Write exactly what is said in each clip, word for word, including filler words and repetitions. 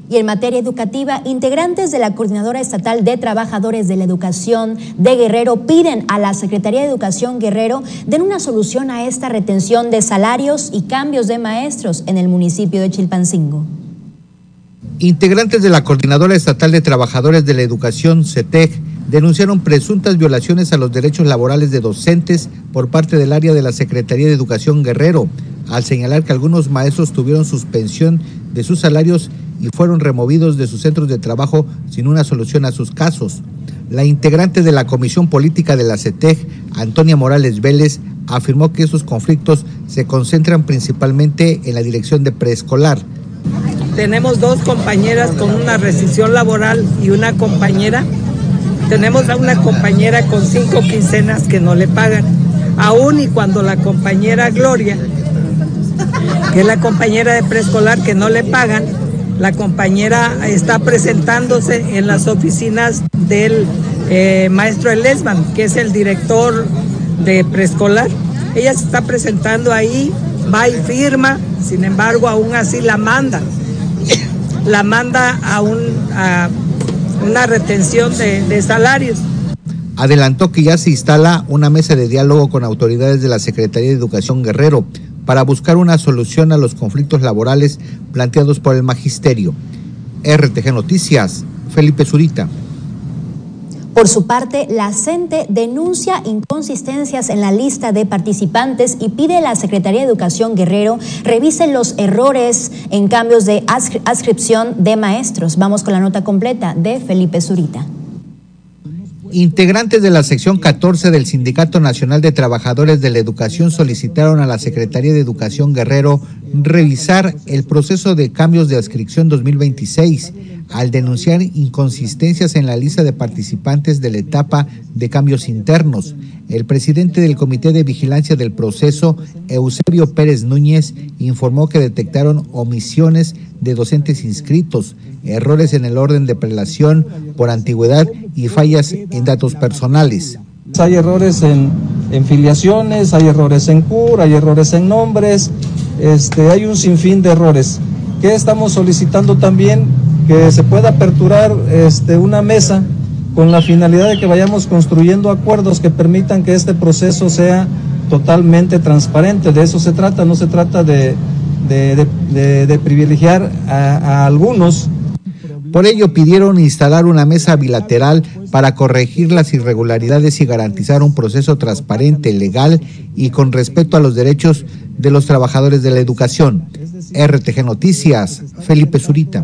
Y en materia educativa, integrantes de la Coordinadora Estatal de Trabajadores de la Educación de Guerrero piden a la Secretaría de Educación Guerrero den una solución a esta retención de salarios y cambios de maestros en el municipio de Chilpancingo. Integrantes de la Coordinadora Estatal de Trabajadores de la Educación, C E T E G, denunciaron presuntas violaciones a los derechos laborales de docentes por parte del área de la Secretaría de Educación Guerrero, al señalar que algunos maestros tuvieron suspensión de sus salarios y fueron removidos de sus centros de trabajo sin una solución a sus casos. La integrante de la Comisión Política de la C E T E G, Antonia Morales Vélez, afirmó que esos conflictos se concentran principalmente en la dirección de preescolar. Tenemos dos compañeras con una rescisión laboral y una compañera. Tenemos a una compañera con cinco quincenas que no le pagan. Aún y cuando la compañera Gloria, que es la compañera de preescolar que no le pagan, la compañera está presentándose en las oficinas del eh, maestro Elesman, que es el director de preescolar. Ella se está presentando ahí, va y firma, sin embargo, aún así la manda. La manda a, un, a una retención de, de salarios. Adelantó que ya se instala una mesa de diálogo con autoridades de la Secretaría de Educación Guerrero para buscar una solución a los conflictos laborales planteados por el magisterio. R T G Noticias, Felipe Zurita. Por su parte, la CENTE denuncia inconsistencias en la lista de participantes y pide a la Secretaría de Educación Guerrero revise los errores en cambios de adscripción de maestros. Vamos con la nota completa de Felipe Zurita. Integrantes de la sección catorce del Sindicato Nacional de Trabajadores de la Educación solicitaron a la Secretaría de Educación Guerrero revisar el proceso de cambios de adscripción dos mil veintiséis al denunciar inconsistencias en la lista de participantes de la etapa de cambios internos. El presidente del Comité de Vigilancia del Proceso, Eusebio Pérez Núñez, informó que detectaron omisiones de docentes inscritos, errores en el orden de prelación por antigüedad y fallas en datos personales. Hay errores en, en filiaciones, hay errores en C U R, hay errores en nombres, este, hay un sinfín de errores. ¿Qué estamos solicitando también? Que se pueda aperturar este, una mesa con la finalidad de que vayamos construyendo acuerdos que permitan que este proceso sea totalmente transparente. De eso se trata, no se trata de, de, de, de, de privilegiar a, a algunos. Por ello pidieron instalar una mesa bilateral para corregir las irregularidades y garantizar un proceso transparente, legal y con respeto a los derechos de los trabajadores de la educación. R T G Noticias, Felipe Zurita.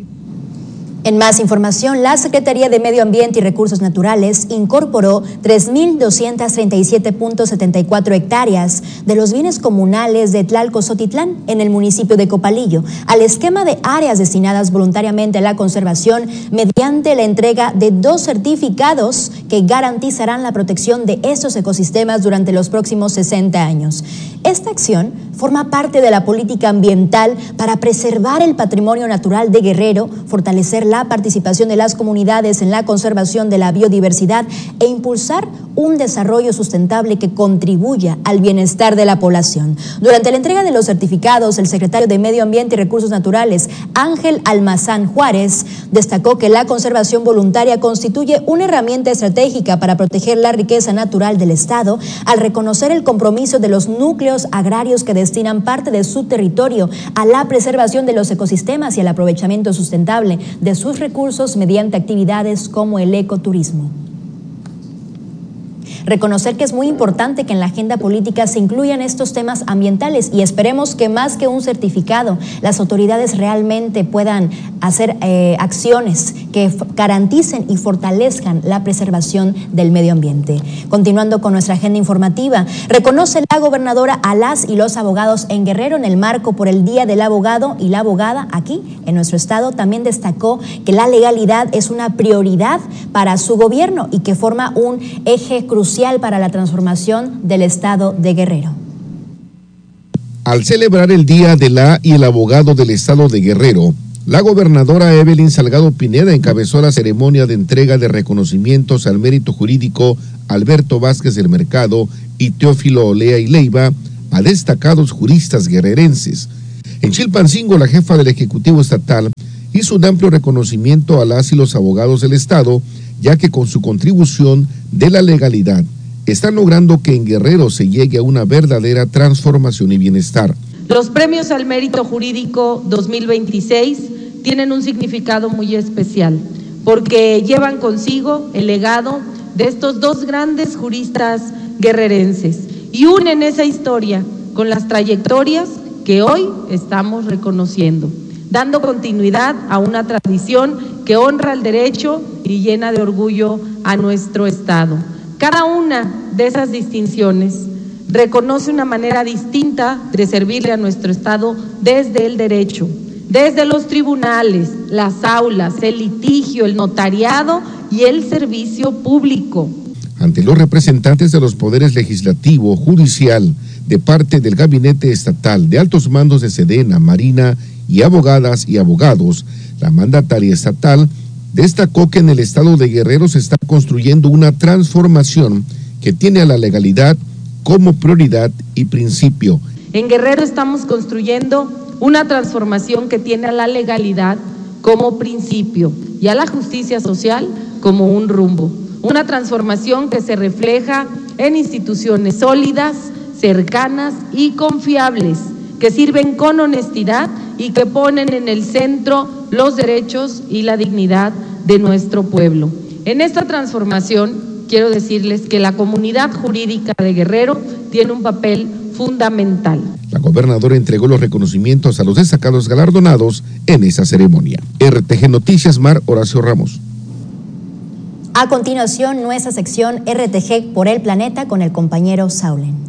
En más información, la Secretaría de Medio Ambiente y Recursos Naturales incorporó tres mil doscientas treinta y siete punto setenta y cuatro hectáreas de los bienes comunales de Tlalco-Zotitlán en el municipio de Copalillo al esquema de áreas destinadas voluntariamente a la conservación mediante la entrega de dos certificados que garantizarán la protección de estos ecosistemas durante los próximos sesenta años. Esta acción forma parte de la política ambiental para preservar el patrimonio natural de Guerrero, fortalecer la participación de las comunidades en la conservación de la biodiversidad e impulsar un desarrollo sustentable que contribuya al bienestar de la población. Durante la entrega de los certificados, el secretario de Medio Ambiente y Recursos Naturales, Ángel Almazán Juárez, destacó que la conservación voluntaria constituye una herramienta estratégica para proteger la riqueza natural del Estado, al reconocer el compromiso de los núcleos agrarios que destinan parte de su territorio a la preservación de los ecosistemas y al aprovechamiento sustentable de sus recursos mediante actividades como el ecoturismo. Reconocer que es muy importante que en la agenda política se incluyan estos temas ambientales y esperemos que más que un certificado, las autoridades realmente puedan hacer eh, acciones que garanticen y fortalezcan la preservación del medio ambiente. Continuando con nuestra agenda informativa, reconoce la gobernadora a las y los abogados en Guerrero en el marco por el Día del Abogado y la Abogada aquí en nuestro estado. También destacó que la legalidad es una prioridad para su gobierno y que forma un eje crucial para la transformación del estado de Guerrero. Al celebrar el Día de la y el Abogado del estado de Guerrero, la gobernadora Evelyn Salgado Pineda encabezó la ceremonia de entrega de reconocimientos al mérito jurídico Alberto Vázquez del Mercado y Teófilo Olea y Leiva a destacados juristas guerrerenses. En Chilpancingo, la jefa del Ejecutivo Estatal hizo un amplio reconocimiento a las y los abogados del Estado, ya que con su contribución de la legalidad están logrando que en Guerrero se llegue a una verdadera transformación y bienestar. Los premios al mérito jurídico dos mil veintiséis tienen un significado muy especial, porque llevan consigo el legado de estos dos grandes juristas guerrerenses y unen esa historia con las trayectorias que hoy estamos reconociendo, dando continuidad a una tradición que honra el derecho y llena de orgullo a nuestro Estado. Cada una de esas distinciones reconoce una manera distinta de servirle a nuestro Estado desde el derecho, desde los tribunales, las aulas, el litigio, el notariado y el servicio público. Ante los representantes de los poderes legislativo, judicial, de parte del gabinete estatal, de altos mandos de Sedena, Marina y abogadas y abogados, la mandataria estatal destacó que en el estado de Guerrero se está construyendo una transformación que tiene a la legalidad como prioridad y principio. En Guerrero estamos construyendo una transformación que tiene a la legalidad como principio y a la justicia social como un rumbo. Una transformación que se refleja en instituciones sólidas, cercanas y confiables, que sirven con honestidad y que ponen en el centro los derechos y la dignidad de nuestro pueblo. En esta transformación, quiero decirles que la comunidad jurídica de Guerrero tiene un papel fundamental. La gobernadora entregó los reconocimientos a los destacados galardonados en esa ceremonia. R T G Noticias, Mar Horacio Ramos. A continuación, nuestra sección R T G por el planeta con el compañero Saulen.